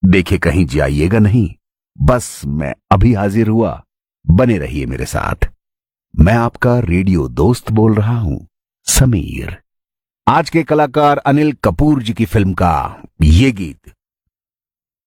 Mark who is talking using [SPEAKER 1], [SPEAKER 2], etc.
[SPEAKER 1] देखे कहीं जाइएगा नहीं, बस मैं अभी हाजिर हुआ, बने रहिए मेरे साथ। मैं आपका रेडियो दोस्त बोल रहा हूं, समीर। आज के कलाकार अनिल कपूर जी की फिल्म का ये गीत